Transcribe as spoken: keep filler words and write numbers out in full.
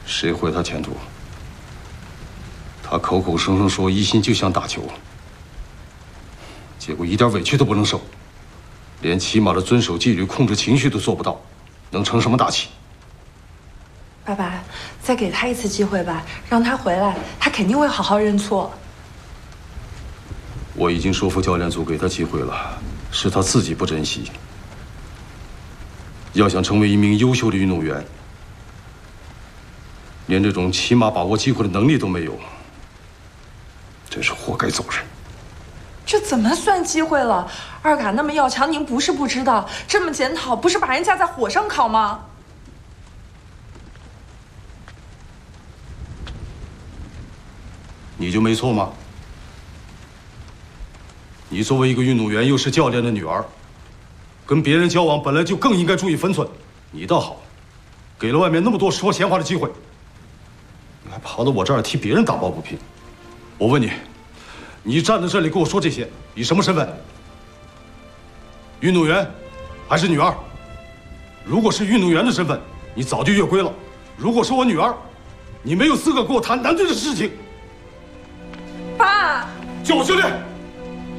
谁毁他前途？他口口声声说一心就想打球，结果一点委屈都不能受，连起码的遵守纪律、控制情绪都做不到，能成什么大器？ 爸爸，再给他一次机会吧，让他回来，他肯定会好好认错。 我已经说服教练组给他机会了，是他自己不珍惜。要想成为一名优秀的运动员，连这种起码把握机会的能力都没有，真是活该走人。 这怎么算机会了？二嘎那么要强，您不是不知道，这么检讨不是把人架在火上烤吗？ 你就没错吗？你作为一个运动员，又是教练的女儿，跟别人交往本来就更应该注意分寸。你倒好，给了外面那么多说闲话的机会，你还跑到我这儿替别人打抱不平。我问你，你站在这里跟我说这些，以什么身份？运动员，还是女儿？如果是运动员的身份，你早就越规了；如果是我女儿，你没有资格跟我谈男队的事情。 爸， 叫我教练。